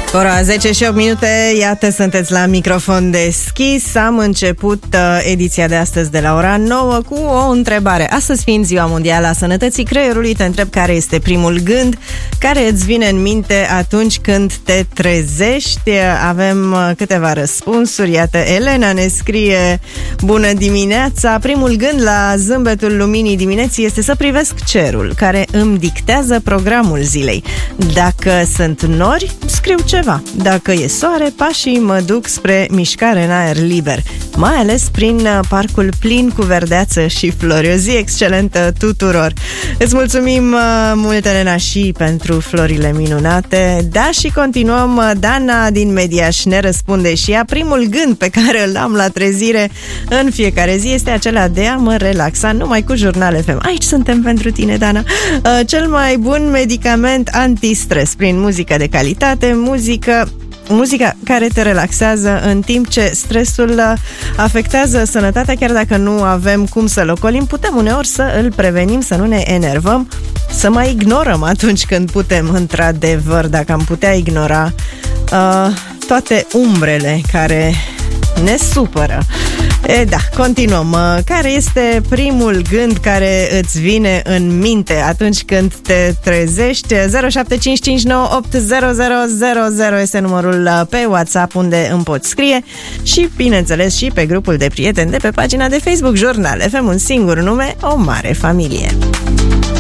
Ora 10 și 8 minute, iată, sunteți la microfon deschis. Am început ediția de astăzi de la ora 9 cu o întrebare. Astăzi fiind Ziua Mondială a Sănătății Creierului, te întreb care este primul gând care îți vine în minte atunci când te trezești. Avem câteva răspunsuri. Iată, Elena ne scrie: bună dimineața! Primul gând la zâmbetul luminii dimineții este să privesc cerul, care îmi dictează programul zilei. Dacă sunt nori, scriu ceva. Dacă e soare, pașii mă duc spre mișcare în aer liber, mai ales prin parcul plin cu verdeață și flori. O zi excelentă tuturor! Îți mulțumim mult, Elena, și pentru florile minunate. Da, și continuăm. Dana din Mediaș ne răspunde și ea: primul gând pe care îl am la trezire în fiecare zi este acela de a mă relaxa numai cu Jurnal FM. Aici suntem pentru tine, Dana. Cel mai bun medicament antistres prin muzică de calitate, muzica care te relaxează în timp ce stresul afectează sănătatea. Chiar dacă nu avem cum să-l ocolim, putem uneori să îl prevenim, să nu ne enervăm, să mai ignorăm atunci când putem, într-adevăr, dacă am putea ignora toate umbrele care ne supără. Da, continuăm. Care este primul gând care îți vine în minte atunci când te trezești? 0755980000 este numărul pe WhatsApp unde îmi poți scrie și, bineînțeles, și pe grupul de prieteni de pe pagina de Facebook Jurnal FM, un singur nume, o mare familie.